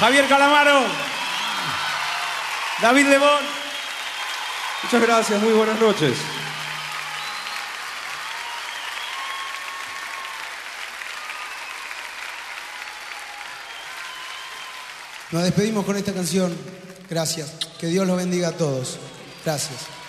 Javier Calamaro, David Lebón. Muchas gracias, muy buenas noches. Nos despedimos con esta canción. Gracias. Que Dios los bendiga a todos. Gracias.